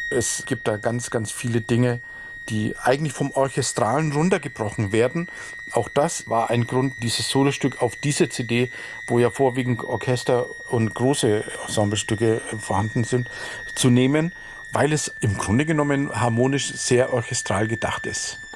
Es gibt da ganz, ganz viele Dinge, die eigentlich vom Orchestralen runtergebrochen werden. Auch das war ein Grund, dieses Solostück auf diese CD, wo ja vorwiegend Orchester und große Ensemblestücke vorhanden sind, zu nehmen, weil es im Grunde genommen harmonisch sehr orchestral gedacht ist.